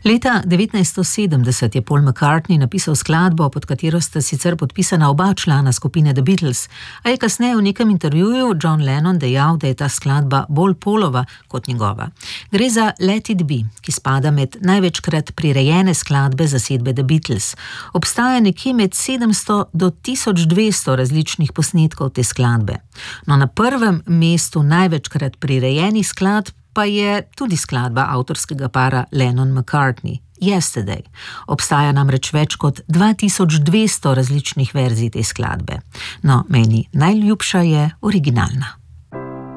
Leta 1970 je Paul McCartney napisal skladbo, pod katero sta sicer podpisana oba člana skupine The Beatles, a je kasneje v nekem intervjuju John Lennon dejal, da je ta skladba bolj Paulova kot njegova. Gre za Let It Be, ki spada med največkrat prirejene skladbe zasedbe The Beatles. Obstaja nekje med 700 do 1200 različnih posnetkov te skladbe. No, na prvem mestu največkrat prirejenih skladb pa je tudi skladba avtorskega para Lennon-McCartney, Yesterday. Obstaja namreč več kot 2200 različnih verzij te skladbe. No, meni najljubša je originalna.